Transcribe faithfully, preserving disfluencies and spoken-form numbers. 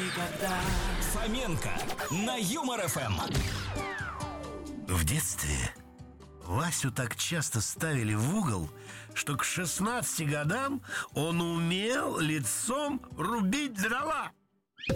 никогда. Фоменко на Юмор эф эм. В детстве Васю так часто ставили в угол, что к шестнадцати годам он умел лицом рубить дрова.